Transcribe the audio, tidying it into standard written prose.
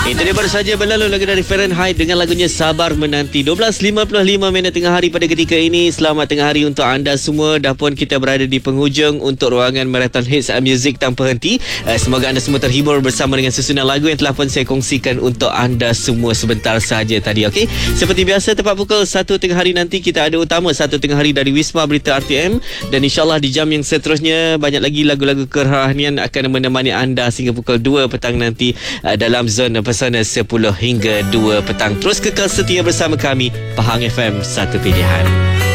Itu dia baru saja berlalu lagu dari Fahrenheit dengan lagunya Sabar Menanti. 12.55 minit tengah hari pada ketika ini. Selamat tengah hari untuk anda semua. Dah pun kita berada di penghujung untuk ruangan Marathon Hits Music tanpa henti. Semoga anda semua terhibur bersama dengan susunan lagu yang telah pun saya kongsikan untuk anda semua sebentar sahaja tadi. Okey, seperti biasa tepat pukul 1 tengah hari nanti kita ada utama 1 tengah hari dari Wisma Berita RTM. Dan insyaAllah di jam yang seterusnya banyak lagi lagu-lagu kerohanian akan menemani anda sehingga pukul 2 petang nanti dalam zona pesona 10 hingga 2 petang. Terus kekal setia bersama kami. Pahang FM, satu pilihan.